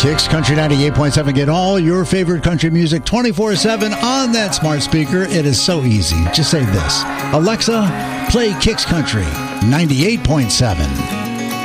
Kicks Country 98.7. Get all your favorite country music 24/7 on that smart speaker. It is so easy. Just say this: Alexa, play Kicks Country 98.7.